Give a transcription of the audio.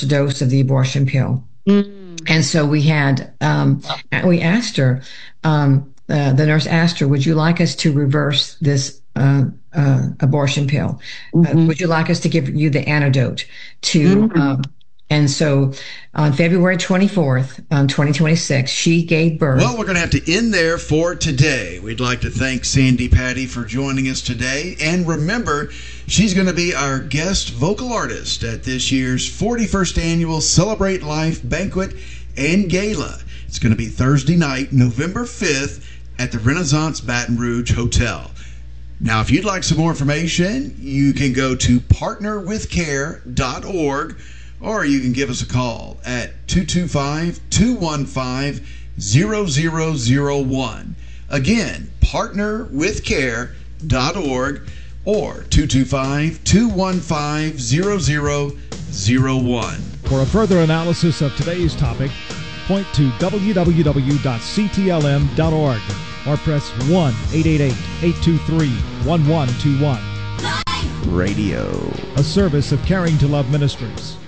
first dose of the abortion pill. And so we asked her, the nurse asked her, would you like us to reverse this abortion pill? Would you like us to give you the antidote to, and so on February 24th, 2026, she gave birth. Well, we're going to have to end there for today. We'd like to thank Sandi Patty for joining us today. And remember, she's going to be our guest vocal artist at this year's 41st Annual Celebrate Life Banquet and Gala. It's going to be Thursday night, November 5th at the Renaissance Baton Rouge Hotel. Now, if you'd like some more information, you can go to partnerwithcare.org, or you can give us a call at 225-215-0001. Again, partnerwithcare.org or 225-215-0001. For a further analysis of today's topic, point to www.ctlm.org or press 1-888-823-1121. Radio. A service of Caring to Love Ministries.